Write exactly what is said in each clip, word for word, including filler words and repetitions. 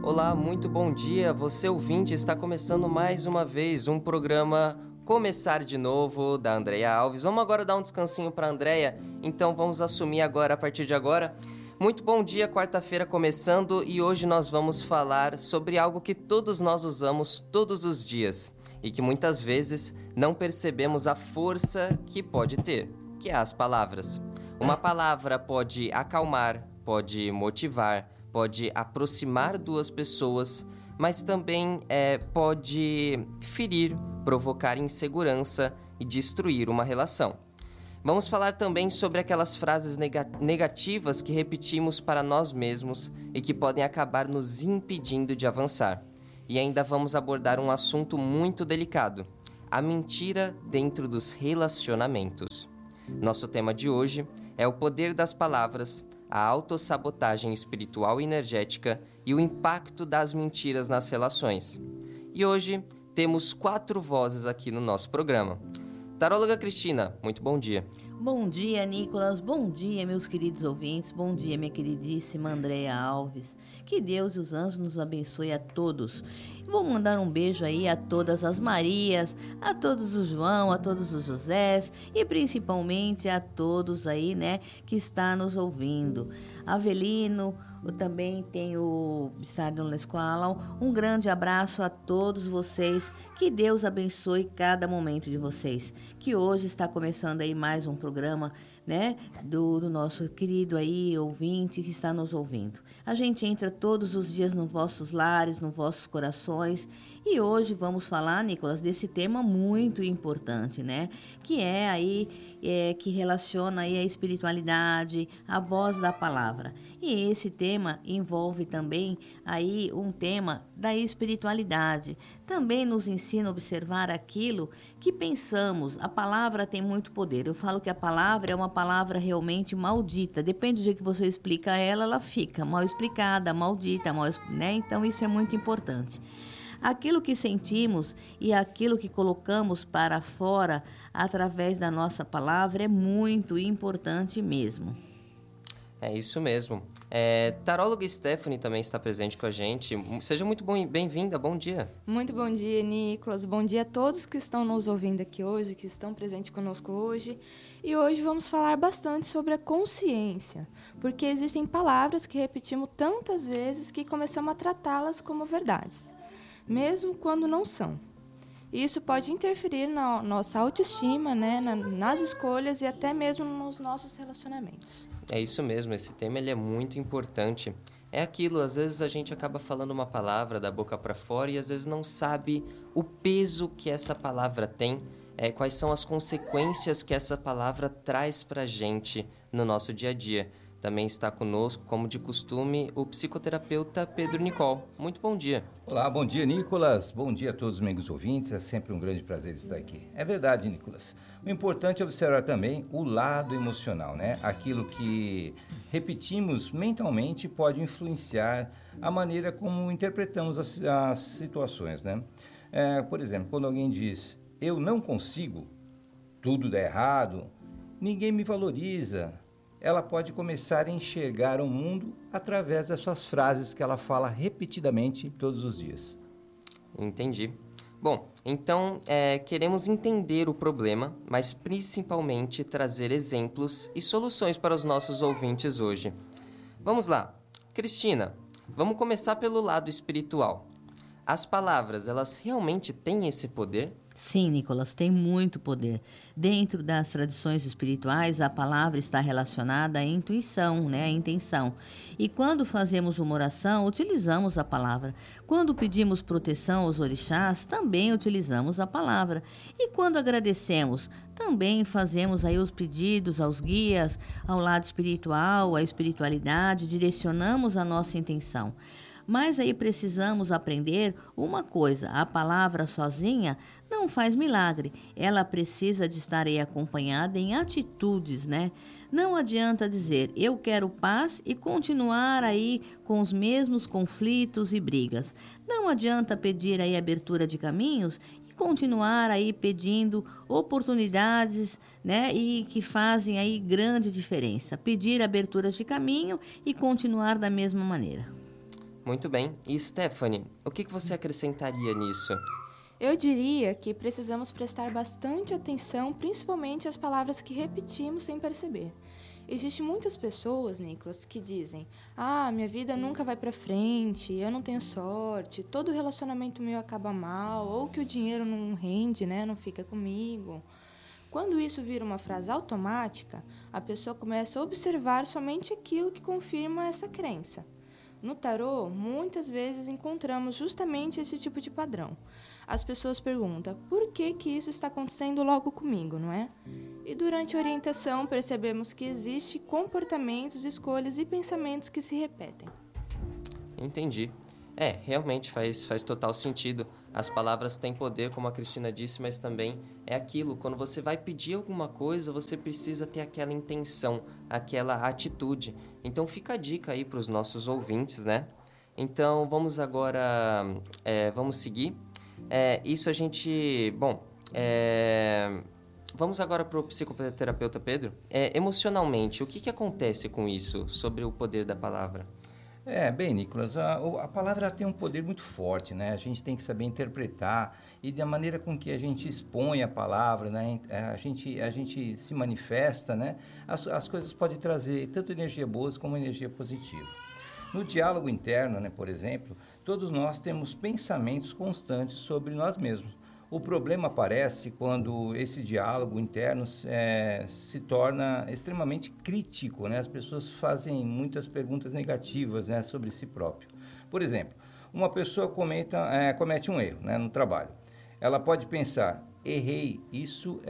Olá, muito bom dia. Você ouvinte, está começando mais uma vez um programa Começar de Novo, da Andréia Alves. Vamos agora dar um descansinho para a Andréia, então vamos assumir agora, a partir de agora. Muito bom dia, quarta-feira começando, e hoje nós vamos falar sobre algo que todos nós usamos todos os dias e que muitas vezes não percebemos a força que pode ter, que é as palavras. Uma palavra pode acalmar, pode motivar, pode aproximar duas pessoas, mas também é, pode ferir, provocar insegurança e destruir uma relação. Vamos falar também sobre aquelas frases nega- negativas que repetimos para nós mesmos e que podem acabar nos impedindo de avançar. E ainda vamos abordar um assunto muito delicado: a mentira dentro dos relacionamentos. Nosso tema de hoje é o poder das palavras, a autossabotagem espiritual e energética e o impacto das mentiras nas relações. E hoje temos quatro vozes aqui no nosso programa. Taróloga Cristina, muito bom dia. Bom dia, Nicolas. Bom dia, meus queridos ouvintes. Bom dia, minha queridíssima Andréia Alves. Que Deus e os anjos nos abençoe a todos. Vou mandar um beijo aí a todas as Marias, a todos os João, a todos os Josés e principalmente a todos aí, né, que está nos ouvindo. Avelino, eu também tenho estado na escola. Um grande abraço a todos vocês. Que Deus abençoe cada momento de vocês. Que hoje está começando aí mais um programa, né, do, do nosso querido aí ouvinte que está nos ouvindo. A gente entra todos os dias nos vossos lares, nos vossos corações. E hoje vamos falar, Nicolas, desse tema muito importante, né? Que é aí, é, que relaciona aí a espiritualidade, a voz da palavra. E esse tema envolve também aí um tema da espiritualidade. Também nos ensina a observar aquilo que pensamos. A palavra tem muito poder. Eu falo que a palavra é uma palavra realmente maldita. Depende do jeito que você explica ela, ela fica mal explicada, maldita, mal, né? Então isso é muito importante. Aquilo que sentimos e aquilo que colocamos para fora através da nossa palavra é muito importante mesmo. É isso mesmo. É, taróloga Stephanie também está presente com a gente. Seja muito bom, bem-vinda, bom dia. Muito bom dia, Nicolas. Bom dia a todos que estão nos ouvindo aqui hoje, que estão presentes conosco hoje. E hoje vamos falar bastante sobre a consciência, porque existem palavras que repetimos tantas vezes que começamos a tratá-las como verdades, mesmo quando não são. Isso pode interferir na nossa autoestima, né, na, nas escolhas e até mesmo nos nossos relacionamentos. É isso mesmo, esse tema ele é muito importante. É aquilo, às vezes a gente acaba falando uma palavra da boca para fora e às vezes não sabe o peso que essa palavra tem, é, quais são as consequências que essa palavra traz para a gente no nosso dia a dia. Também está conosco, como de costume, o psicoterapeuta Pedro Nicol. Muito bom dia. Olá, bom dia, Nicolas. Bom dia a todos os amigos ouvintes. É sempre um grande prazer estar aqui. É verdade, Nicolas. O importante é observar também o lado emocional, né? Aquilo que repetimos mentalmente pode influenciar a maneira como interpretamos as, as situações, né? É, por exemplo, quando alguém diz, eu não consigo, tudo dá errado, ninguém me valoriza, ela pode começar a enxergar o mundo através dessas frases que ela fala repetidamente todos os dias. Entendi. Bom, então é, queremos entender o problema, mas principalmente trazer exemplos e soluções para os nossos ouvintes hoje. Vamos lá. Cristina, vamos começar pelo lado espiritual. As palavras, elas realmente têm esse poder? Sim, Nicolas, tem muito poder. Dentro das tradições espirituais, a palavra está relacionada à intuição, né, à intenção. E quando fazemos uma oração, utilizamos a palavra. Quando pedimos proteção aos orixás, também utilizamos a palavra. E quando agradecemos, também fazemos aí os pedidos aos guias, ao lado espiritual, à espiritualidade, direcionamos a nossa intenção. Mas aí precisamos aprender uma coisa: a palavra sozinha não faz milagre. Ela precisa de estar aí acompanhada em atitudes, né? Não adianta dizer, eu quero paz e continuar aí com os mesmos conflitos e brigas. Não adianta pedir aí abertura de caminhos e continuar aí pedindo oportunidades, né? E que fazem aí grande diferença. Pedir aberturas de caminho e continuar da mesma maneira. Muito bem. E Stephanie, o que, que você acrescentaria nisso? Eu diria que precisamos prestar bastante atenção, principalmente às palavras que repetimos sem perceber. Existem muitas pessoas, Nicolas, que dizem: ah, minha vida nunca vai para frente, eu não tenho sorte, todo relacionamento meu acaba mal, ou que o dinheiro não rende, né, não fica comigo. Quando isso vira uma frase automática, a pessoa começa a observar somente aquilo que confirma essa crença. No tarô, muitas vezes encontramos justamente esse tipo de padrão. As pessoas perguntam: por que que isso está acontecendo logo comigo, não é? E durante a orientação percebemos que existem comportamentos, escolhas e pensamentos que se repetem. Entendi. É, realmente faz, faz total sentido. As palavras têm poder, como a Cristina disse, mas também é aquilo, quando você vai pedir alguma coisa, você precisa ter aquela intenção, aquela atitude. Então fica a dica aí para os nossos ouvintes, né? Então vamos agora, é, vamos seguir. É, isso a gente, bom, é, vamos agora para o psicoterapeuta Pedro. É, emocionalmente, o que, que acontece com isso, sobre o poder da palavra? É, bem, Nicolas, a, a palavra tem um poder muito forte, né? A gente tem que saber interpretar e da maneira com que a gente expõe a palavra, né? A gente, a gente se manifesta, né? As, as coisas podem trazer tanto energia boa como energia positiva. No diálogo interno, né, por exemplo, todos nós temos pensamentos constantes sobre nós mesmos. O problema aparece quando esse diálogo interno é, se torna extremamente crítico, né? As pessoas fazem muitas perguntas negativas, né, sobre si próprio. Por exemplo, uma pessoa cometa, é, comete um erro, né, no trabalho. Ela pode pensar: errei, isso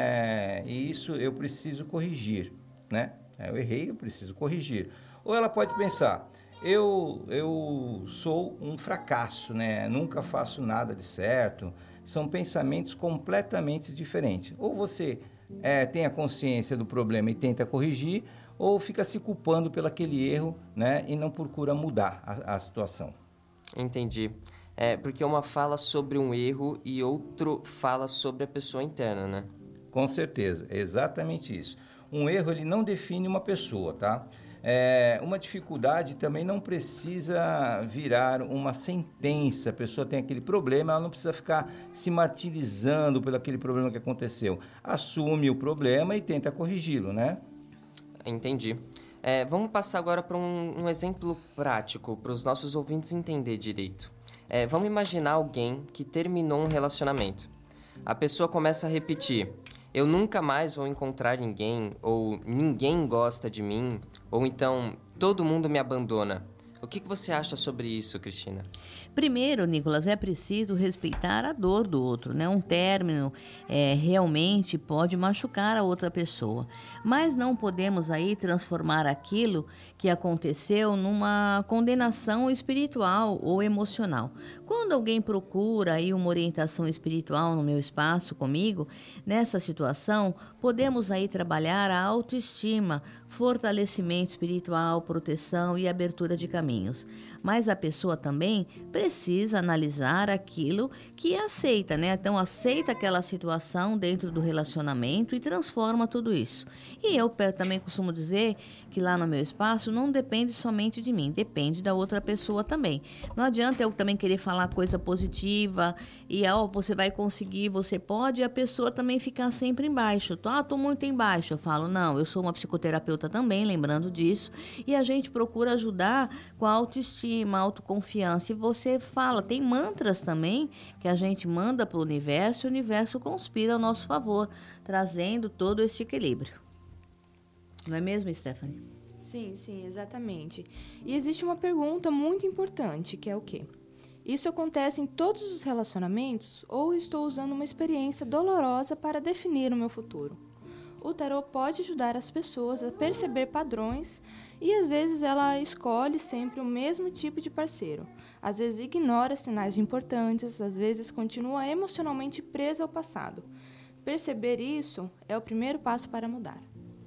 é, e isso eu preciso corrigir, né? Eu errei, eu preciso corrigir. Ou ela pode pensar: eu, eu sou um fracasso, né? Nunca faço nada de certo. São pensamentos completamente diferentes. Ou você é, tem a consciência do problema e tenta corrigir, ou fica se culpando pelo aquele erro, né, e não procura mudar a, a situação. Entendi. É, porque uma fala sobre um erro e outro fala sobre a pessoa interna, né? Com certeza, é exatamente isso. Um erro, ele não define uma pessoa, tá? É, uma dificuldade também não precisa virar uma sentença. A pessoa tem aquele problema, ela não precisa ficar se martirizando pelo aquele problema que aconteceu. Assume o problema e tenta corrigi-lo, né? Entendi. É, vamos passar agora para um, um exemplo prático, para os nossos ouvintes entenderem direito. É, vamos imaginar alguém que terminou um relacionamento. A pessoa começa a repetir: eu nunca mais vou encontrar ninguém, ou ninguém gosta de mim, ou então todo mundo me abandona. O que, que você acha sobre isso, Cristina? Primeiro, Nicolas, é preciso respeitar a dor do outro, né? Um término é, realmente pode machucar a outra pessoa, mas não podemos aí transformar aquilo que aconteceu numa condenação espiritual ou emocional. Quando alguém procura aí uma orientação espiritual no meu espaço comigo, nessa situação, podemos aí trabalhar a autoestima, fortalecimento espiritual, proteção e abertura de caminhos. Mas a pessoa também precisa analisar aquilo que aceita, né? Então, aceita aquela situação dentro do relacionamento e transforma tudo isso. E eu também costumo dizer que lá no meu espaço não depende somente de mim, depende da outra pessoa também. Não adianta eu também querer falar coisa positiva e, ó, você vai conseguir, você pode, e a pessoa também ficar sempre embaixo. Ah, tô muito embaixo. Eu falo: não, eu sou uma psicoterapeuta também, lembrando disso, e a gente procura ajudar com a autoestima, autoconfiança. E você fala, tem mantras também que a gente manda para o universo e o universo conspira ao nosso favor, trazendo todo esse equilíbrio. Não é mesmo, Stephanie? Sim, sim, exatamente. E existe uma pergunta muito importante, que é o quê? Isso acontece em todos os relacionamentos ou estou usando uma experiência dolorosa para definir o meu futuro? O tarô pode ajudar as pessoas a perceber padrões e, às vezes, ela escolhe sempre o mesmo tipo de parceiro. Às vezes, ignora sinais importantes, às vezes, continua emocionalmente presa ao passado. Perceber isso é o primeiro passo para mudar.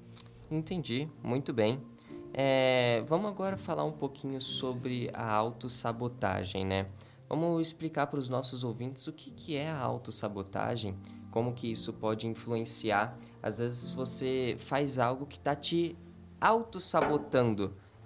Entendi, muito bem. É, vamos agora falar um pouquinho sobre a autossabotagem, né? Vamos explicar para os nossos ouvintes o que, que é a autossabotagem, como que isso pode influenciar. Às vezes você faz algo que está te autossabotando.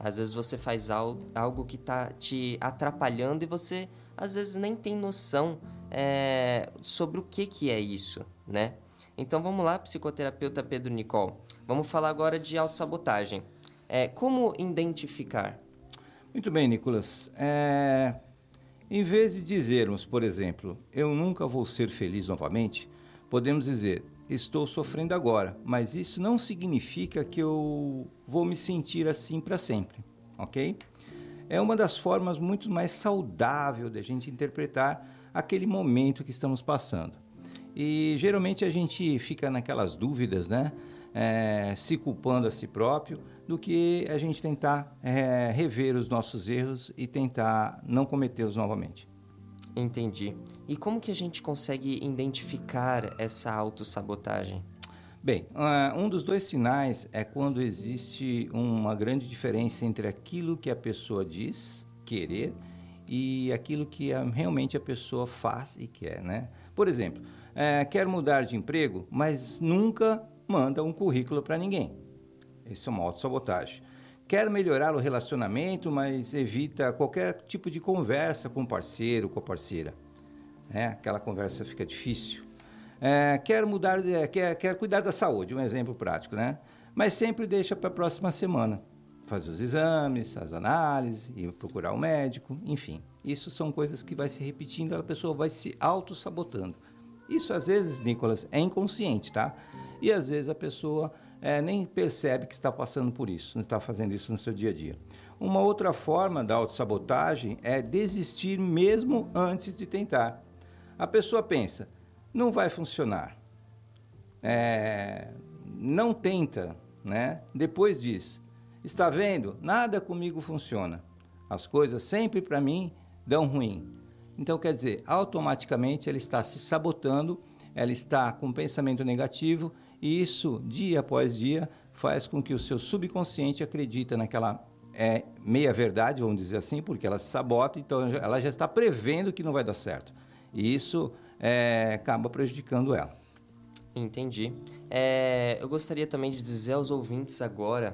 Às vezes você faz algo que está te atrapalhando e você, às vezes, nem tem noção é, sobre o que, que é isso, né? Então, vamos lá, psicoterapeuta Pedro Nicol. Vamos falar agora de autossabotagem. É, como identificar? Muito bem, Nicolas. É, em vez de dizermos, por exemplo, eu nunca vou ser feliz novamente, podemos dizer, estou sofrendo agora, mas isso não significa que eu vou me sentir assim para sempre, ok? É uma das formas muito mais saudáveis de a gente interpretar aquele momento que estamos passando. E geralmente a gente fica naquelas dúvidas, né? É, se culpando a si próprio, do que a gente tentar é, rever os nossos erros e tentar não cometê-los novamente. Entendi. E como que a gente consegue identificar essa autossabotagem? Bem, uh, um dos dois sinais é quando existe uma grande diferença entre aquilo que a pessoa diz querer e aquilo que a, realmente a pessoa faz e quer, né? Por exemplo, uh, quer mudar de emprego, mas nunca manda um currículo para ninguém. Isso é uma autossabotagem. Quer melhorar o relacionamento, mas evita qualquer tipo de conversa com o parceiro, com a parceira. É, aquela conversa fica difícil. É, quer mudar, de, quer, quer cuidar da saúde, um exemplo prático, né? Mas sempre deixa para a próxima semana. Fazer os exames, as análises, ir procurar o médico, enfim. Isso são coisas que vai se repetindo, a pessoa vai se autossabotando. Isso, às vezes, Nicolas, é inconsciente, tá? E, às vezes, a pessoa é, nem percebe que está passando por isso, não está fazendo isso no seu dia a dia. Uma outra forma da autossabotagem é desistir mesmo antes de tentar. A pessoa pensa, não vai funcionar, é, não tenta, né? Depois diz, está vendo? Nada comigo funciona. As coisas sempre para mim dão ruim. Então, quer dizer, automaticamente ela está se sabotando, ela está com um pensamento negativo e isso, dia após dia, faz com que o seu subconsciente acredite naquela é, meia-verdade, vamos dizer assim, porque ela se sabota, então ela já está prevendo que não vai dar certo. E isso é, acaba prejudicando ela. Entendi. É, eu gostaria também de dizer aos ouvintes agora,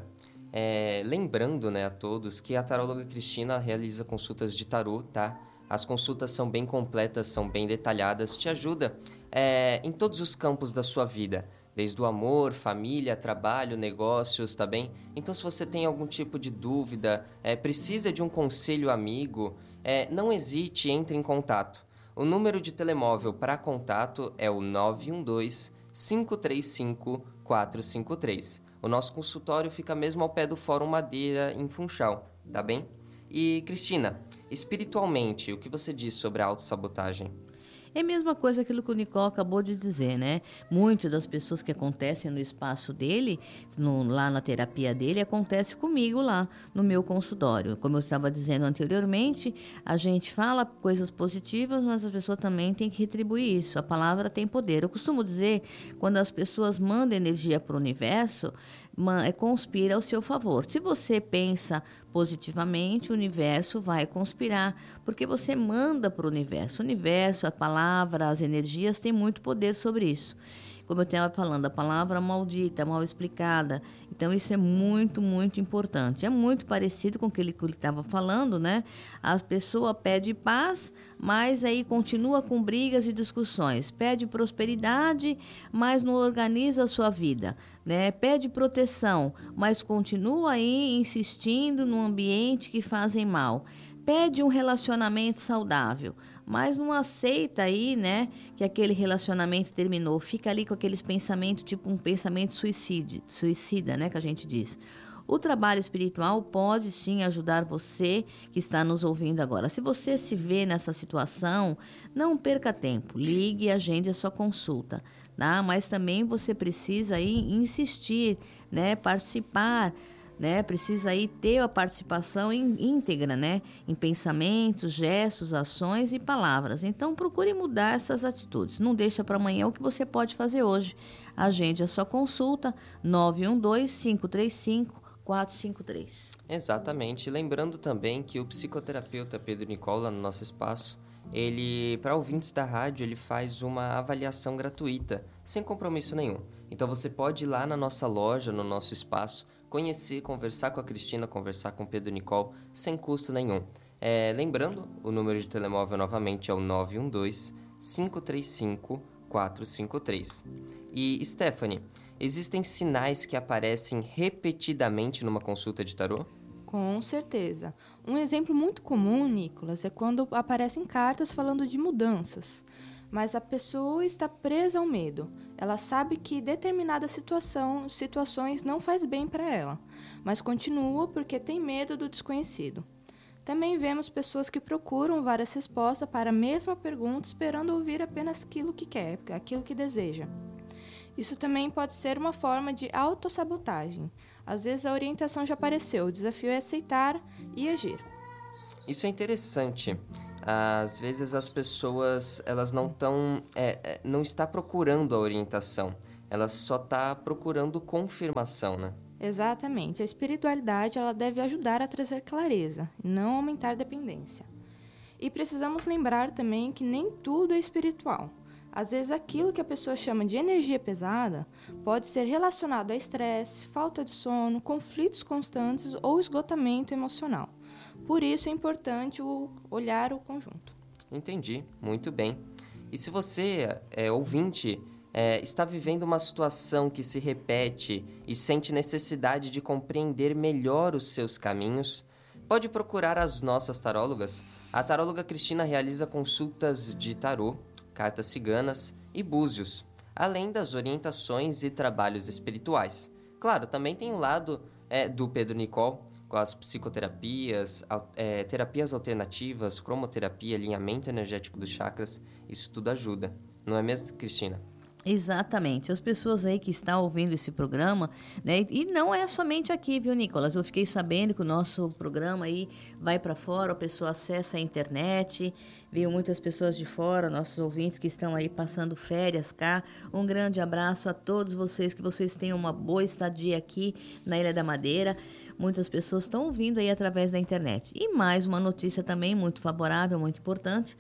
é, lembrando, né, a todos, que a taróloga Cristina realiza consultas de tarô, tá? As consultas são bem completas, são bem detalhadas, te ajuda é, em todos os campos da sua vida, desde o amor, família, trabalho, negócios, tá bem? Então, se você tem algum tipo de dúvida, é, precisa de um conselho amigo, é, não hesite, entre em contato. O número de telemóvel para contato é o nove um dois, cinco três cinco, quatro cinco três. O nosso consultório fica mesmo ao pé do Fórum Madeira, em Funchal, tá bem? E, Cristina, espiritualmente, o que você diz sobre a autossabotagem? É a mesma coisa aquilo que o Nicol acabou de dizer, né? Muitas das pessoas que acontecem no espaço dele, no, lá na terapia dele, acontece comigo lá no meu consultório. Como eu estava dizendo anteriormente, a gente fala coisas positivas, mas a pessoa também tem que retribuir isso. A palavra tem poder. Eu costumo dizer, quando as pessoas mandam energia para o universo, conspira ao seu favor. Se você pensa positivamente, o universo vai conspirar, porque você manda para o universo. O universo, a palavra, as energias têm muito poder sobre isso. Como eu estava falando, a palavra maldita, mal explicada. Então, isso é muito, muito importante. É muito parecido com aquele que ele estava falando, né? A pessoa pede paz, mas aí continua com brigas e discussões. Pede prosperidade, mas não organiza a sua vida, né? Pede proteção, mas continua aí insistindo no ambiente que fazem mal. Pede um relacionamento saudável, mas não aceita aí, né, que aquele relacionamento terminou. Fica ali com aqueles pensamentos, tipo um pensamento suicídio, suicida, né, que a gente diz. O trabalho espiritual pode sim ajudar você que está nos ouvindo agora. Se você se vê nessa situação, não perca tempo, ligue e agende a sua consulta, tá? Mas também você precisa aí insistir, né, participar, né? Precisa aí ter a participação íntegra, né? Em pensamentos, gestos, ações e palavras. Então, procure mudar essas atitudes. Não deixa para amanhã o que você pode fazer hoje. Agende a sua consulta, nove um dois, cinco três cinco, quatro cinco três. Exatamente. Lembrando também que o psicoterapeuta Pedro Nicola, no nosso espaço, ele, para ouvintes da rádio, ele faz uma avaliação gratuita, sem compromisso nenhum. Então, você pode ir lá na nossa loja, no nosso espaço, conhecer, conversar com a Cristina, conversar com o Pedro Nicole, sem custo nenhum. É, lembrando, o número de telemóvel novamente é o nove um dois, cinco três cinco, quatro cinco três. E, Stephanie, existem sinais que aparecem repetidamente numa consulta de tarô? Com certeza. Um exemplo muito comum, Nicolas, é quando aparecem cartas falando de mudanças. Mas a pessoa está presa ao medo. Ela sabe que determinada situação, situações não faz bem para ela, mas continua porque tem medo do desconhecido. Também vemos pessoas que procuram várias respostas para a mesma pergunta, esperando ouvir apenas aquilo que quer, aquilo que deseja. Isso também pode ser uma forma de autossabotagem. Às vezes a orientação já apareceu, o desafio é aceitar e agir. Isso é interessante. Às vezes as pessoas elas não estão é, é, não está procurando a orientação, elas só está procurando confirmação, né? Exatamente. A espiritualidade ela deve ajudar a trazer clareza, não aumentar dependência. E precisamos lembrar também que nem tudo é espiritual. Às vezes aquilo que a pessoa chama de energia pesada pode ser relacionado a estresse, falta de sono, conflitos constantes ou esgotamento emocional. Por isso é importante o olhar o conjunto. Entendi, muito bem. E se você, é, ouvinte, é, está vivendo uma situação que se repete e sente necessidade de compreender melhor os seus caminhos, pode procurar as nossas tarólogas. A taróloga Cristina realiza consultas de tarô, cartas ciganas e búzios, além das orientações e trabalhos espirituais. Claro, também tem o lado é, do Pedro Nicole, com as psicoterapias, é, terapias alternativas, cromoterapia, alinhamento energético dos chakras. Isso tudo ajuda. Não é mesmo, Cristina? Exatamente. As pessoas aí que estão ouvindo esse programa, né? E não é somente aqui, viu, Nicolas? Eu fiquei sabendo que o nosso programa aí vai para fora, a pessoa acessa a internet, viu muitas pessoas de fora, nossos ouvintes que estão aí passando férias cá. Um grande abraço a todos vocês, que vocês tenham uma boa estadia aqui na Ilha da Madeira. Muitas pessoas estão ouvindo aí através da internet. E mais uma notícia também muito favorável, muito importante.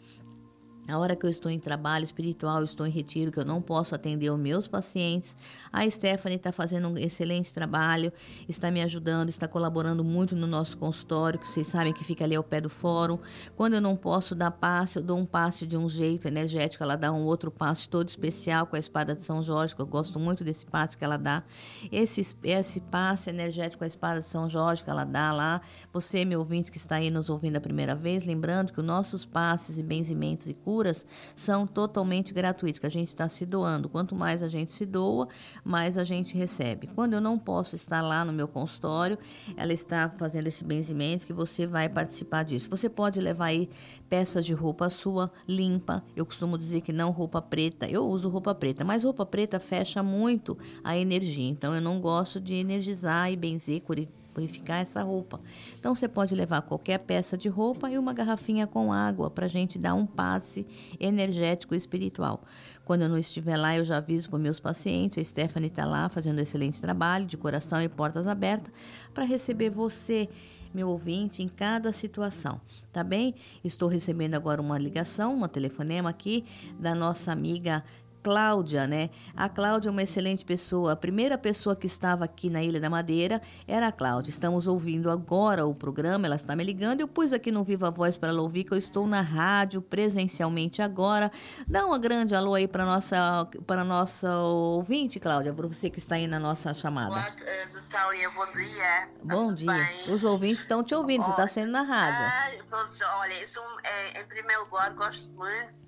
A hora que eu estou em trabalho espiritual, eu estou em retiro, que eu não posso atender os meus pacientes, a Stephanie está fazendo um excelente trabalho, está me ajudando, está colaborando muito no nosso consultório, que vocês sabem que fica ali ao pé do fórum. Quando eu não posso dar passe, eu dou um passe de um jeito energético, ela dá um outro passe todo especial com a espada de São Jorge, que eu gosto muito desse passe que ela dá. Esse, esse passe energético com a espada de São Jorge que ela dá lá, você, meu ouvinte que está aí nos ouvindo a primeira vez, lembrando que os nossos passes e benzimentos e curas são totalmente gratuitos, que a gente está se doando. Quanto mais a gente se doa, mais a gente recebe. Quando eu não posso estar lá no meu consultório, ela está fazendo esse benzimento, que você vai participar disso. Você pode levar aí peças de roupa sua, limpa. Eu costumo dizer que não roupa preta. Eu uso roupa preta, mas roupa preta fecha muito a energia. Então, eu não gosto de energizar e benzer, purificar essa roupa. Então, você pode levar qualquer peça de roupa e uma garrafinha com água para a gente dar um passe energético e espiritual. Quando eu não estiver lá, eu já aviso para meus pacientes. A Stephanie está lá fazendo um excelente trabalho, de coração e portas abertas, para receber você, meu ouvinte, em cada situação, tá bem? Estou recebendo agora uma ligação, uma telefonema aqui da nossa amiga Cláudia, né? A Cláudia é uma excelente pessoa. A primeira pessoa que estava aqui na Ilha da Madeira era a Cláudia. Estamos ouvindo agora o programa, ela está me ligando. Eu pus aqui no Viva Voz para ela ouvir que eu estou na rádio presencialmente agora. Dá uma grande alô aí para nossa para nossa ouvinte, Cláudia, para você que está aí na nossa chamada. Olá, Natália, bom dia. Bom dia. Bem? Os ouvintes estão te ouvindo, você está sendo na rádio. Ah, pronto, olha, isso, é, em primeiro lugar, gosto muito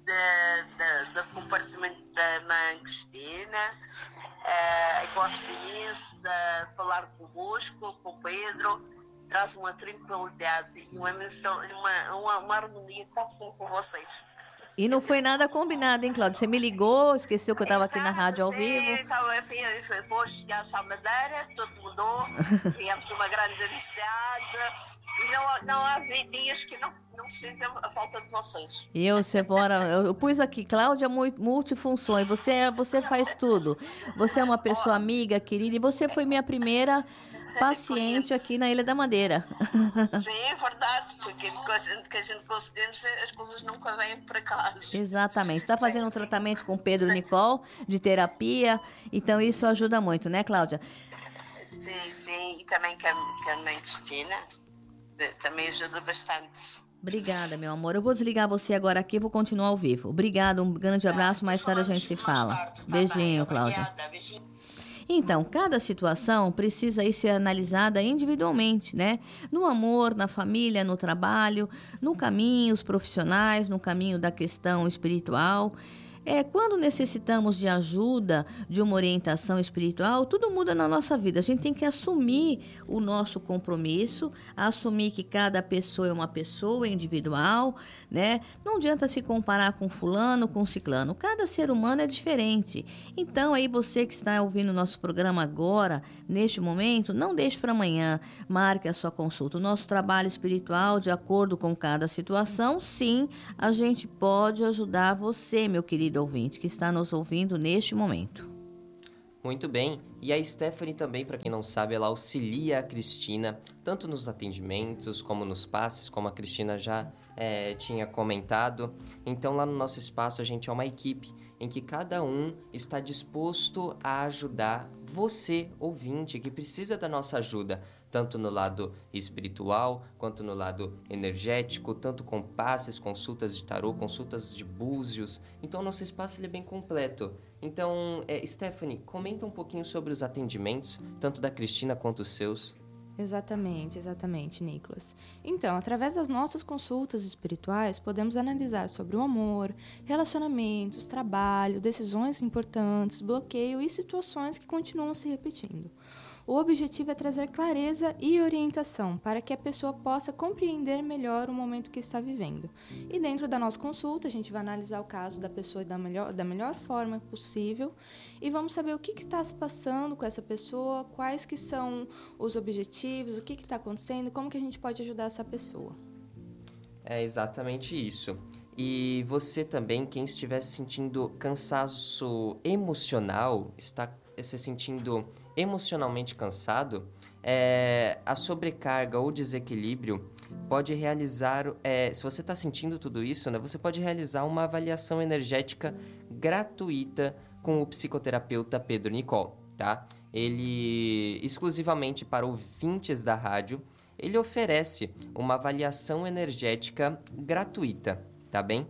do compartimento da mãe Cristina. Uh, gosto imenso de falar convosco, com o Pedro. Traz uma tranquilidade e uma, uma, uma, uma harmonia que está sempre com vocês. E não foi nada combinado, hein, Cláudia? Você me ligou, esqueceu que eu estava aqui na rádio ao sim, vivo. Estava, depois chegámos à Madeira, tudo mudou, tivemos uma grande amizade e não, não há dias que não, não sentem a falta de vocês. E eu, Sevora, eu, eu pus aqui, Cláudia multifunções, você, você faz tudo. Você é uma pessoa amiga, querida, e você foi minha primeira paciente aqui na Ilha da Madeira. Sim, é verdade, porque que a gente conseguimos, as coisas nunca vêm por acaso. Exatamente. Está fazendo um tratamento com Pedro Nicole, de terapia, então isso ajuda muito, né, Cláudia? sim, sim. E também com a, com a mãe Cristina. De, também ajuda bastante. Obrigada, meu amor. Eu vou desligar você agora aqui e vou continuar ao vivo. Obrigada, um grande abraço. Mais tarde a gente se fala. Beijinho, Cláudia. Então, cada situação precisa aí ser analisada individualmente, né? No amor, na família, no trabalho, no caminho os profissionais, no caminho da questão espiritual. É, quando necessitamos de ajuda, de uma orientação espiritual, tudo muda na nossa vida. A gente tem que assumir o nosso compromisso, assumir que cada pessoa é uma pessoa individual, né? Não adianta se comparar com fulano, com ciclano. Cada ser humano é diferente. Então, aí você que está ouvindo o nosso programa agora, neste momento, não deixe para amanhã. Marque a sua consulta. O nosso trabalho espiritual, de acordo com cada situação, sim, a gente pode ajudar você, meu querido ouvinte que está nos ouvindo neste momento. Muito bem. E a Stephanie também, para quem não sabe, ela auxilia a Cristina, tanto nos atendimentos como nos passes, como a Cristina já é, tinha comentado. Então, lá no nosso espaço, a gente é uma equipe em que cada um está disposto a ajudar você, ouvinte, que precisa da nossa ajuda, tanto no lado espiritual, quanto no lado energético, tanto com passes, consultas de tarô, consultas de búzios. Então, nosso espaço ele é bem completo. Então, é, Stephanie, comenta um pouquinho sobre os atendimentos, tanto da Cristina quanto os seus. Exatamente, exatamente, Nicolas. Então, através das nossas consultas espirituais, podemos analisar sobre o amor, relacionamentos, trabalho, decisões importantes, bloqueio e situações que continuam se repetindo. O objetivo é trazer clareza e orientação para que a pessoa possa compreender melhor o momento que está vivendo. E dentro da nossa consulta, a gente vai analisar o caso da pessoa da melhor, da melhor forma possível e vamos saber o que, que está se passando com essa pessoa, quais que são os objetivos, o que que está acontecendo, como que a gente pode ajudar essa pessoa. É exatamente isso. E você também, quem estiver sentindo cansaço emocional, está se sentindo emocionalmente cansado, é, a sobrecarga ou desequilíbrio pode realizar, é, se você está sentindo tudo isso, né, você pode realizar uma avaliação energética gratuita com o psicoterapeuta Pedro Nicol, tá? Ele, exclusivamente para ouvintes da rádio, ele oferece uma avaliação energética gratuita, tá bem?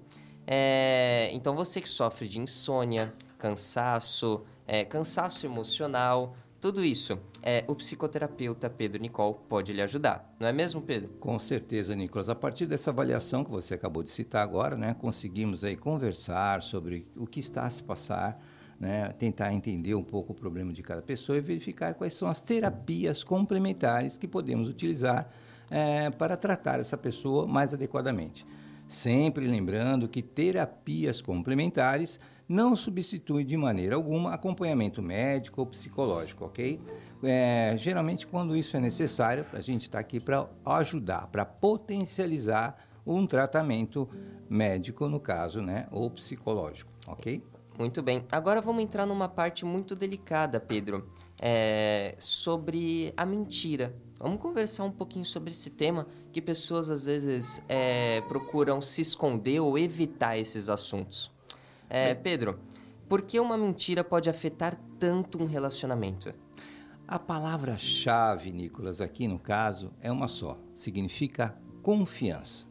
É, então, você que sofre de insônia, cansaço, é, cansaço emocional, tudo isso, é, o psicoterapeuta Pedro Nicol pode lhe ajudar. Não é mesmo, Pedro? Com certeza, Nicolas. A partir dessa avaliação que você acabou de citar agora, né, conseguimos aí conversar sobre o que está a se passar, né, tentar entender um pouco o problema de cada pessoa e verificar quais são as terapias complementares que podemos utilizar é, para tratar essa pessoa mais adequadamente. Sempre lembrando que terapias complementares não substituem de maneira alguma acompanhamento médico ou psicológico, ok? É, geralmente, quando isso é necessário, a gente está aqui para ajudar, para potencializar um tratamento médico, no caso, né, ou psicológico, ok? Muito bem. Agora vamos entrar numa parte muito delicada, Pedro, é, sobre a mentira. Vamos conversar um pouquinho sobre esse tema, que pessoas às vezes é, procuram se esconder ou evitar esses assuntos. É, Pedro, por que uma mentira pode afetar tanto um relacionamento? A palavra-chave, Nicolas, aqui no caso, é uma só. Significa confiança.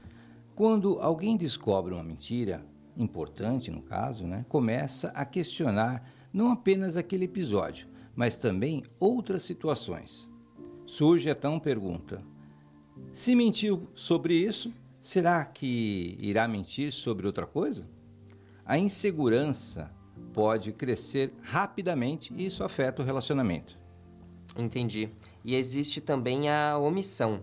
Quando alguém descobre uma mentira, importante no caso, né, começa a questionar não apenas aquele episódio, mas também outras situações. Surge então a pergunta: se mentiu sobre isso, será que irá mentir sobre outra coisa? A insegurança pode crescer rapidamente e isso afeta o relacionamento. Entendi. E existe também a omissão.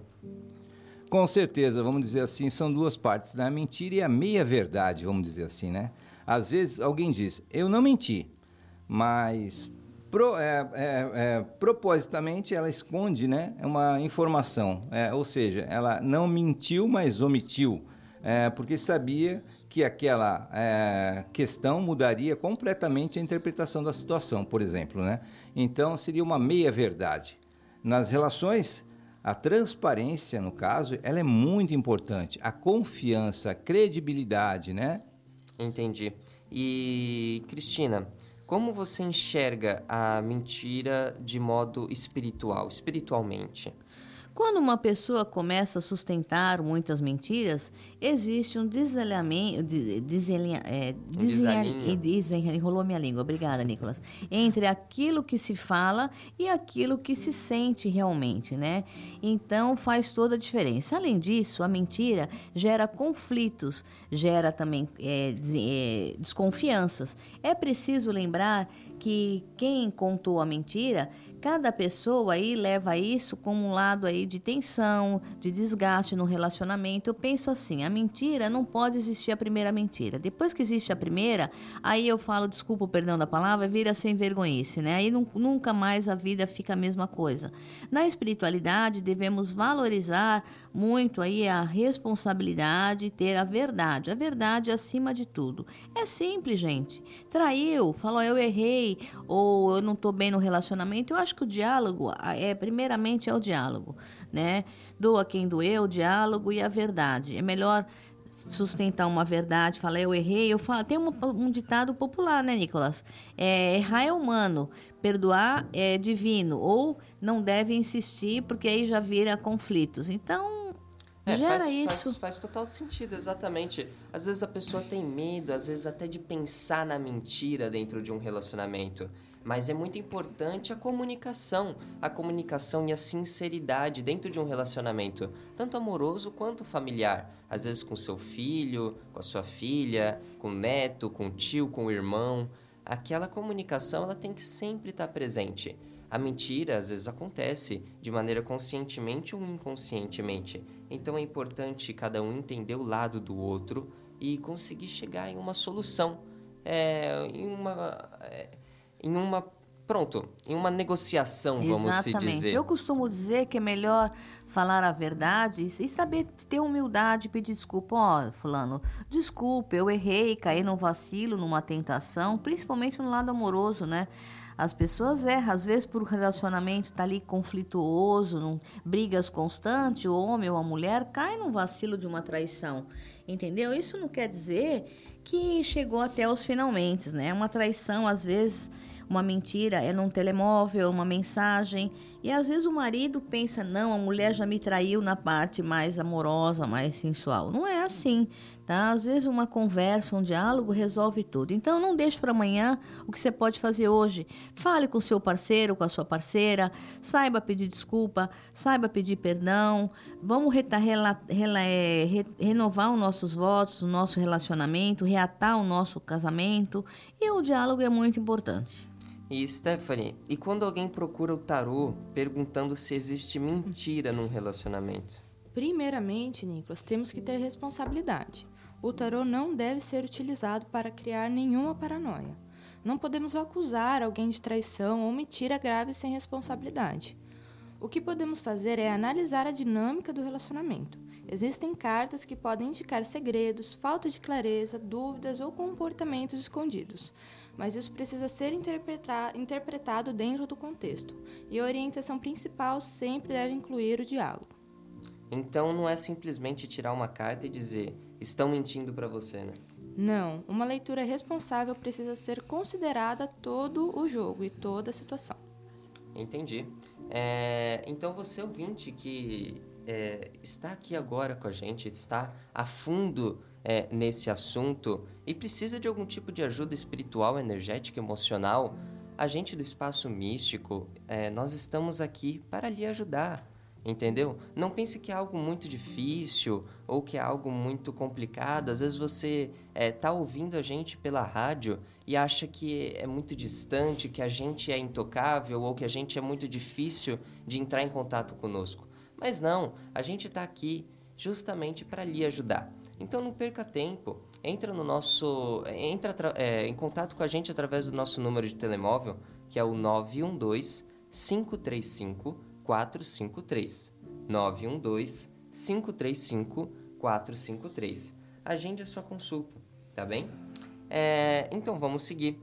Com certeza, vamos dizer assim, são duas partes, né? A mentira e a meia-verdade, vamos dizer assim, né? Às vezes alguém diz, eu não menti, mas pro, é, é, é, propositamente ela esconde, né, uma informação, é, ou seja, ela não mentiu, mas omitiu, é, porque sabia que aquela é, questão mudaria completamente a interpretação da situação, por exemplo, né? Então, seria uma meia-verdade. Nas relações, a transparência, no caso, ela é muito importante. A confiança, a credibilidade, né? Entendi. E, Cristina, como você enxerga a mentira de modo espiritual, espiritualmente? Quando uma pessoa começa a sustentar muitas mentiras, existe um desalinhamento, desalinha, é, desalinho. desalinha, enrolou minha língua, obrigada, Nicolas, entre aquilo que se fala e aquilo que se sente realmente, né? Então faz toda a diferença. Além disso, a mentira gera conflitos, gera também é, é, desconfianças. É preciso lembrar que quem contou a mentira, cada pessoa aí leva isso como um lado aí de tensão, de desgaste no relacionamento. Eu penso assim, a mentira não pode existir a primeira mentira. Depois que existe a primeira, aí eu falo, desculpa o perdão da palavra, vira sem vergonhice, né? Aí não, nunca mais a vida fica a mesma coisa. Na espiritualidade, devemos valorizar muito aí a responsabilidade, ter a verdade. A verdade acima de tudo. É simples, gente. Traiu, falou eu errei, ou eu não estou bem no relacionamento, eu acho que o diálogo, é, primeiramente, é o diálogo, né? Doa quem doeu, o diálogo e a verdade. É melhor sustentar uma verdade, falar eu errei. Eu falo, tem um, um ditado popular, né, Nicolas? É, errar é humano, perdoar é divino, ou não deve insistir, porque aí já vira conflitos. Então, É, gera faz, isso. Faz, faz total sentido, exatamente. Às vezes a pessoa tem medo, às vezes até de pensar na mentira dentro de um relacionamento. Mas é muito importante a comunicação, a comunicação e a sinceridade dentro de um relacionamento, tanto amoroso quanto familiar. Às vezes com seu filho, com a sua filha, com o neto, com o tio, com o irmão. Aquela comunicação ela tem que sempre estar presente. A mentira às vezes acontece de maneira conscientemente ou inconscientemente. Então é importante cada um entender o lado do outro e conseguir chegar em uma solução, é, em uma... É, em uma, pronto, em uma negociação, vamos Exatamente. se dizer. Eu costumo dizer que é melhor falar a verdade e saber ter humildade, pedir desculpa. Ó, oh, fulano, desculpa, eu errei, caí num vacilo, numa tentação, principalmente no lado amoroso, né? As pessoas erram, às vezes por um relacionamento tá ali conflituoso, num, brigas constantes, o homem ou a mulher cai num vacilo de uma traição, entendeu? Isso não quer dizer que chegou até os finalmente, né? Uma traição, às vezes, uma mentira é num telemóvel, uma mensagem, e às vezes o marido pensa, não, a mulher já me traiu na parte mais amorosa, mais sensual. Não é assim, tá? Às vezes uma conversa, um diálogo resolve tudo. Então não deixe para amanhã o que você pode fazer hoje. Fale com o seu parceiro, com a sua parceira, saiba pedir desculpa, saiba pedir perdão, vamos reta, rela, rela, é, re, renovar os nossos votos, o nosso relacionamento, reatar o nosso casamento, e o diálogo é muito importante. E Stephanie, e quando alguém procura o tarô perguntando se existe mentira num relacionamento? Primeiramente, Nicolas, temos que ter responsabilidade. O tarô não deve ser utilizado para criar nenhuma paranoia. Não podemos acusar alguém de traição ou mentira grave sem responsabilidade. O que podemos fazer é analisar a dinâmica do relacionamento. Existem cartas que podem indicar segredos, falta de clareza, dúvidas ou comportamentos escondidos. Mas isso precisa ser interpretado dentro do contexto. E a orientação principal sempre deve incluir o diálogo. Então não é simplesmente tirar uma carta e dizer, estão mentindo para você, né? Não, uma leitura responsável precisa ser considerada todo o jogo e toda a situação. Entendi. É, então você ouvinte que é, está aqui agora com a gente, está a fundo é, nesse assunto e precisa de algum tipo de ajuda espiritual, energética, emocional, a gente do Espaço Místico, é, nós estamos aqui para lhe ajudar, entendeu? Não pense que é algo muito difícil ou que é algo muito complicado. Às vezes você está é, ouvindo a gente pela rádio e acha que é muito distante, que a gente é intocável ou que a gente é muito difícil de entrar em contato conosco. Mas não, a gente está aqui justamente para lhe ajudar. Então não perca tempo, entra no nosso, entra é, em contato com a gente através do nosso número de telemóvel, que é o nove um dois, cinco três cinco, quatro cinco três. nove um dois, cinco três cinco, quatro cinco três. Agende a sua consulta, tá bem? É, então vamos seguir.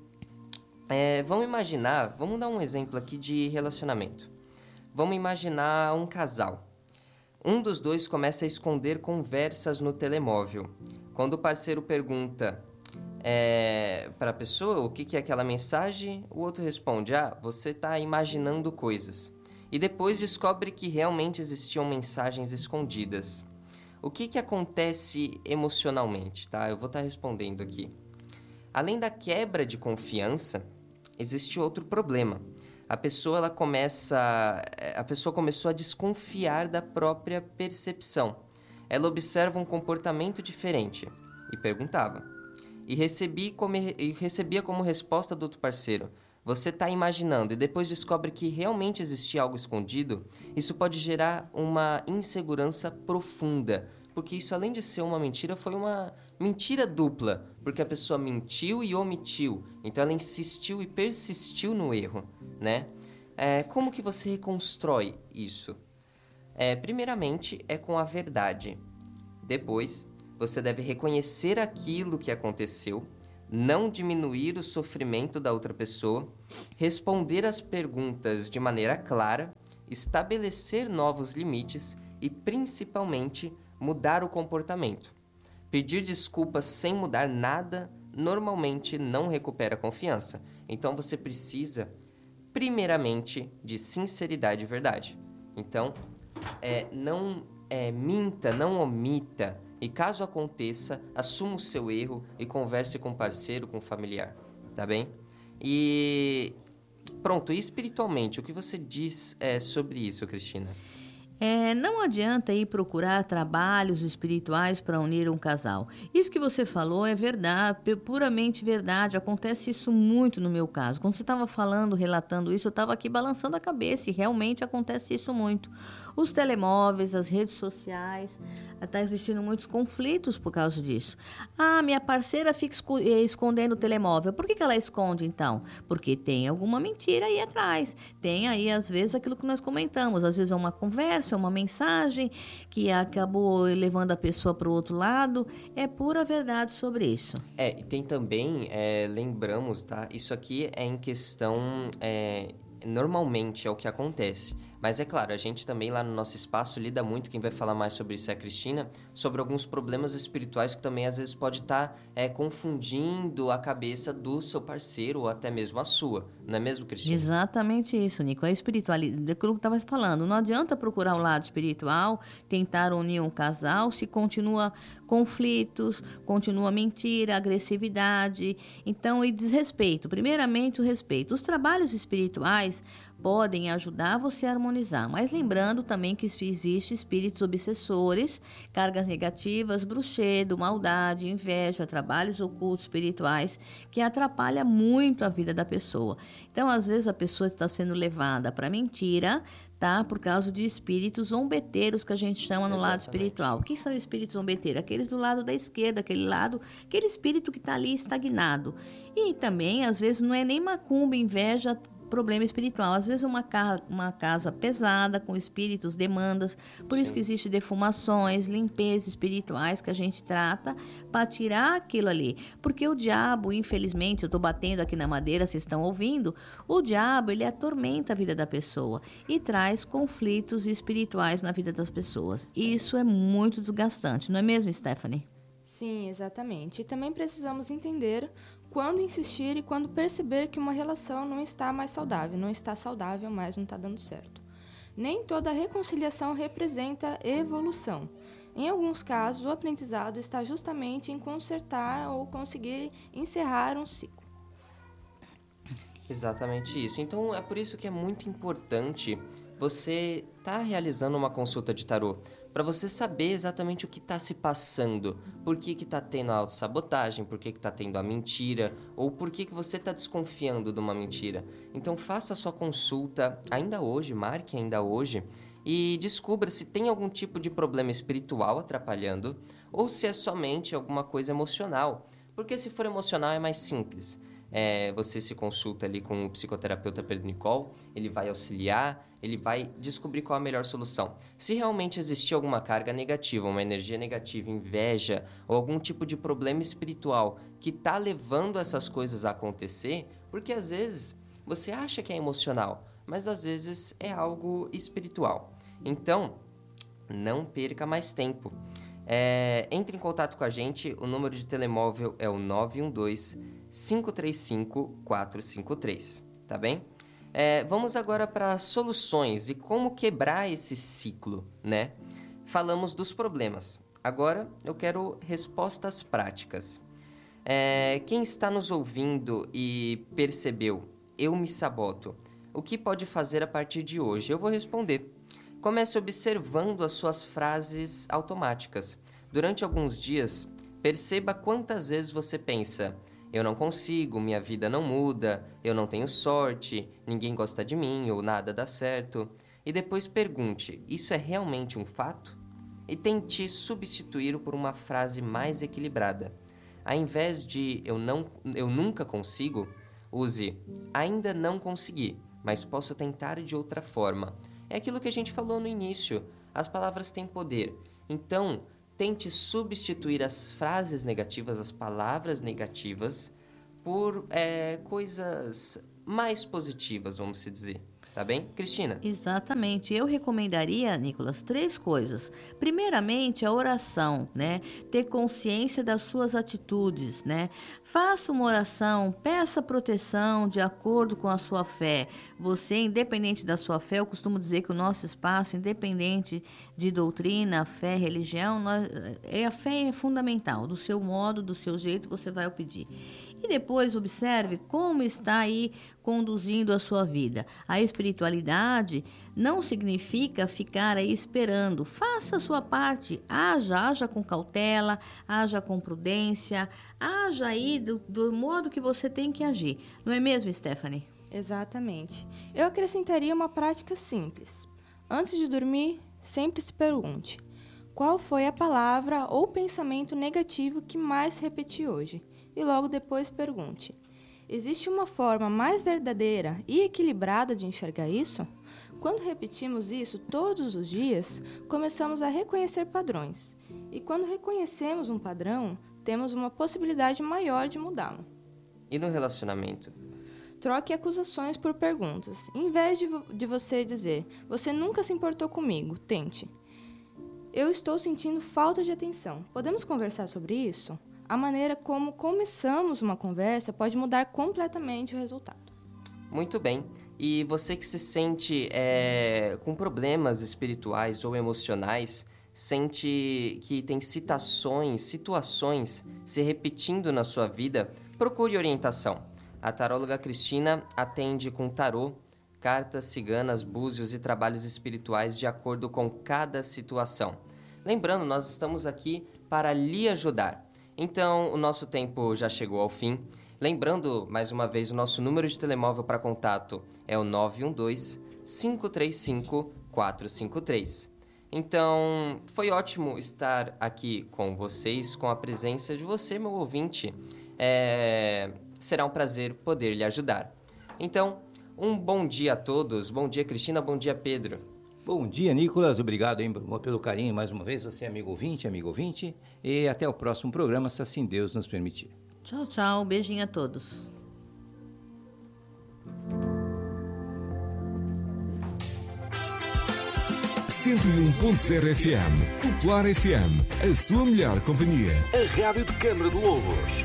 É, vamos imaginar, vamos dar um exemplo aqui de relacionamento. Vamos imaginar um casal. Um dos dois começa a esconder conversas no telemóvel. Quando o parceiro pergunta, é, para a pessoa o que, que é aquela mensagem, o outro responde, ah, você está imaginando coisas. E depois descobre que realmente existiam mensagens escondidas. O que, que acontece emocionalmente, tá? Eu vou estar respondendo aqui. Além da quebra de confiança, existe outro problema. A pessoa, ela começa, a pessoa começou a desconfiar da própria percepção. Ela observa um comportamento diferente e perguntava. E, recebi como, e recebia como resposta do outro parceiro, você está imaginando, e depois descobre que realmente existia algo escondido, isso pode gerar uma insegurança profunda, porque isso, além de ser uma mentira, foi uma mentira dupla, porque a pessoa mentiu e omitiu, então ela insistiu e persistiu no erro, né? É, como que você reconstrói isso? É, primeiramente, é com a verdade. Depois, você deve reconhecer aquilo que aconteceu, não diminuir o sofrimento da outra pessoa, responder às perguntas de maneira clara, estabelecer novos limites e, principalmente, mudar o comportamento. Pedir desculpas sem mudar nada normalmente não recupera a confiança. Então, você precisa, primeiramente, de sinceridade e verdade. Então, é, não é, minta, não omita. E caso aconteça, assuma o seu erro e converse com o parceiro, com o familiar, tá bem? E pronto, e espiritualmente, o que você diz é, sobre isso, Cristina? É, não adianta ir procurar trabalhos espirituais para unir um casal. Isso que você falou é verdade, puramente verdade. Acontece isso muito no meu caso. Quando você estava falando, relatando isso, eu estava aqui balançando a cabeça e realmente acontece isso muito. Os telemóveis, as redes sociais, está existindo muitos conflitos por causa disso. Ah, minha parceira fica escondendo o telemóvel. Por que, que ela esconde, então? Porque tem alguma mentira aí atrás. Tem aí, às vezes, aquilo que nós comentamos. Às vezes é uma conversa, uma mensagem que acabou levando a pessoa para o outro lado. É pura verdade sobre isso. É, e tem também, é, lembramos, tá? Isso aqui é em questão, é, normalmente é o que acontece. Mas é claro, a gente também lá no nosso espaço lida muito, quem vai falar mais sobre isso é a Cristina, sobre alguns problemas espirituais que também às vezes pode estar é, confundindo a cabeça do seu parceiro ou até mesmo a sua, não é mesmo, Cristina? Exatamente isso, Nico, é espiritualidade, daquilo que estava falando. Não adianta procurar o lado espiritual, tentar unir um casal se continua conflitos, continua mentira, agressividade, então e desrespeito. Primeiramente o respeito. Os trabalhos espirituais podem ajudar você a harmonizar, mas lembrando também que existem espíritos obsessores, cargas negativas, bruxedo, maldade, inveja, trabalhos ocultos espirituais que atrapalham muito a vida da pessoa. Então, às vezes a pessoa está sendo levada para mentira, tá? Por causa de espíritos zombeteiros que a gente chama no Exatamente. lado espiritual. O que são espíritos zombeteiros? Aqueles do lado da esquerda, aquele lado, aquele espírito que está ali estagnado. E também, às vezes, não é nem macumba, inveja, problema espiritual. Às vezes uma, ca- uma casa pesada, com espíritos, demandas. Por Sim. isso que existem defumações, limpezas espirituais que a gente trata para tirar aquilo ali. Porque o diabo, infelizmente, eu estou batendo aqui na madeira, vocês estão ouvindo, o diabo, ele atormenta a vida da pessoa e traz conflitos espirituais na vida das pessoas. E isso é muito desgastante, não é mesmo, Stephanie? Sim, exatamente. E também precisamos entender quando insistir e quando perceber que uma relação não está mais saudável, não está saudável, mas não está dando certo. Nem toda reconciliação representa evolução. Em alguns casos, o aprendizado está justamente em consertar ou conseguir encerrar um ciclo. Exatamente isso. Então, é por isso que é muito importante você estar realizando uma consulta de tarô, para você saber exatamente o que está se passando, por que que está tendo a autossabotagem, por que que está tendo a mentira, ou por que que você está desconfiando de uma mentira. Então, faça a sua consulta ainda hoje, marque ainda hoje, e descubra se tem algum tipo de problema espiritual atrapalhando, ou se é somente alguma coisa emocional. Porque se for emocional é mais simples. É, você se consulta ali com o psicoterapeuta Pedro Nicol, ele vai auxiliar, ele vai descobrir qual a melhor solução. Se realmente existir alguma carga negativa, uma energia negativa, inveja ou algum tipo de problema espiritual que está levando essas coisas a acontecer, porque às vezes você acha que é emocional, mas às vezes é algo espiritual. Então, não perca mais tempo. É, entre em contato com a gente, o número de telemóvel é o nove um dois, cinco três cinco, quatro cinco três, tá bem? É, vamos agora para soluções e como quebrar esse ciclo, né? Falamos dos problemas. Agora eu quero respostas práticas. É, quem está nos ouvindo e percebeu, eu me saboto, o que pode fazer a partir de hoje? Eu vou responder. Comece observando as suas frases automáticas. Durante alguns dias, perceba quantas vezes você pensa: eu não consigo, minha vida não muda, eu não tenho sorte, ninguém gosta de mim ou nada dá certo. E depois pergunte: isso é realmente um fato? E tente substituí-lo por uma frase mais equilibrada. Ao invés de eu, não, eu nunca consigo, use ainda não consegui, mas posso tentar de outra forma. É aquilo que a gente falou no início, as palavras têm poder. Então, tente substituir as frases negativas, as palavras negativas, por é, coisas mais positivas, vamos se dizer. Tá bem, Cristina? Exatamente. Eu recomendaria, Nicolas, três coisas. Primeiramente, a oração, né? Ter consciência das suas atitudes, né? Faça uma oração, peça proteção de acordo com a sua fé. Você, independente da sua fé, eu costumo dizer que o nosso espaço, independente de doutrina, fé, religião, nós, é, a fé é fundamental. Do seu modo, do seu jeito, você vai pedir. E depois observe como está aí conduzindo a sua vida. A espiritualidade não significa ficar aí esperando. Faça a sua parte, haja, haja com cautela, haja com prudência, haja aí do, do modo que você tem que agir. Não é mesmo, Stephanie? Exatamente. Eu acrescentaria uma prática simples. Antes de dormir, sempre se pergunte: qual foi a palavra ou pensamento negativo que mais repeti hoje? E logo depois pergunte: existe uma forma mais verdadeira e equilibrada de enxergar isso? Quando repetimos isso todos os dias, começamos a reconhecer padrões. E quando reconhecemos um padrão, temos uma possibilidade maior de mudá-lo. E no relacionamento? Troque acusações por perguntas. Em vez de, vo- de você dizer: você nunca se importou comigo, tente: eu estou sentindo falta de atenção. Podemos conversar sobre isso? A maneira como começamos uma conversa pode mudar completamente o resultado. Muito bem. E você que se sente é, com problemas espirituais ou emocionais, sente que tem citações, situações se repetindo na sua vida, procure orientação. A taróloga Cristina atende com tarô, cartas ciganas, búzios e trabalhos espirituais de acordo com cada situação. Lembrando, nós estamos aqui para lhe ajudar. Então, o nosso tempo já chegou ao fim. Lembrando, mais uma vez, o nosso número de telemóvel para contato é o nove um dois, cinco três cinco, quatro cinco três. Então, foi ótimo estar aqui com vocês, com a presença de você, meu ouvinte. É... Será um prazer poder lhe ajudar. Então, um bom dia a todos. Bom dia, Cristina. Bom dia, Pedro. Bom dia, Nicolas. Obrigado hein, pelo carinho mais uma vez. Você é amigo ouvinte, amigo ouvinte. E até o próximo programa, se assim Deus nos permitir. Tchau, tchau. Beijinho a todos. cento e um ponto zero F M, Popular F M, a sua melhor companhia. A Rádio de Câmara de Lobos.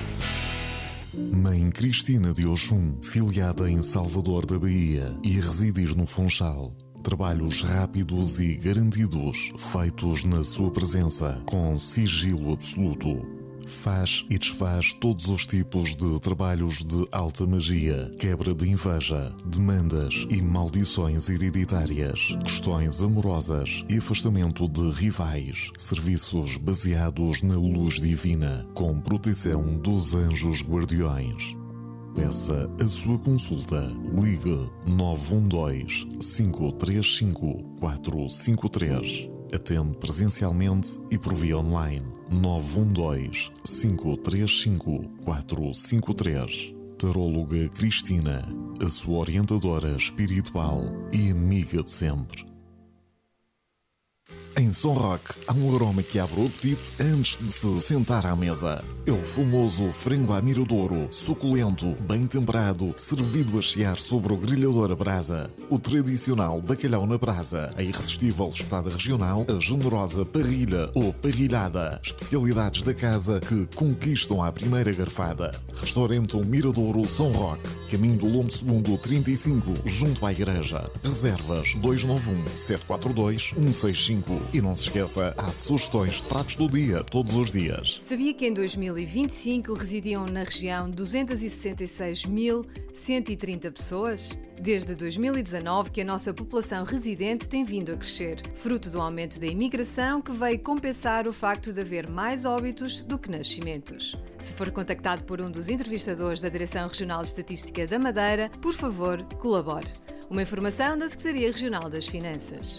Mãe Cristina de Oxum, filiada em Salvador da Bahia e residir no Funchal. Trabalhos rápidos e garantidos, feitos na sua presença, com sigilo absoluto. Faz e desfaz todos os tipos de trabalhos de alta magia, quebra de inveja, demandas e maldições hereditárias, questões amorosas e afastamento de rivais, serviços baseados na luz divina, com proteção dos anjos guardiões. Peça a sua consulta. Ligue nove um dois, cinco três cinco, quatro cinco três. Atende presencialmente e por via online. nove um dois, cinco três cinco, quatro cinco três. Taróloga Cristina, a sua orientadora espiritual e amiga de sempre. Em São Roque, há um aroma que abre o apetite antes de se sentar à mesa. É o famoso frango à miradouro, suculento, bem temperado, servido a chiar sobre o grelhador a brasa. O tradicional bacalhau na brasa, a irresistível espetada regional, a generosa parrilha ou parrilhada. Especialidades da casa que conquistam à primeira garfada. Restaurante O Miradouro São Roque, caminho do Lombo Segundo trinta e cinco, junto à igreja. Reservas dois nove um, sete quatro dois, um seis cinco. E não se esqueça, há sugestões de pratos do dia, todos os dias. Sabia que em dois mil e vinte e cinco residiam na região duzentos e sessenta e seis mil cento e trinta pessoas? Desde dois mil e dezanove que a nossa população residente tem vindo a crescer, fruto do aumento da imigração que veio compensar o facto de haver mais óbitos do que nascimentos. Se for contactado por um dos entrevistadores da Direção Regional de Estatística da Madeira, por favor, colabore. Uma informação da Secretaria Regional das Finanças.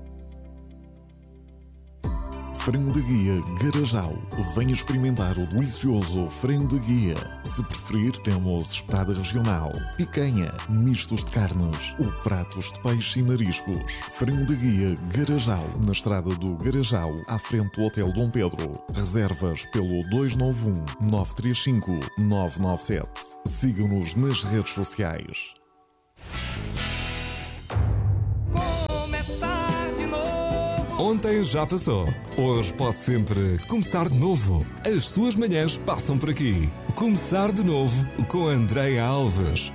Frango de guia Garajal. Venha experimentar o delicioso frango de guia. Se preferir, temos espetada regional, picanha, mistos de carnes ou pratos de peixe e mariscos. Frango de guia Garajal, na estrada do Garajal, à frente do Hotel Dom Pedro. Reservas pelo dois nove um, nove três cinco, nove nove sete. Siga-nos nas redes sociais. Ontem já passou. Hoje pode sempre começar de novo. As suas manhãs passam por aqui. Começar de novo com Andreia Alves.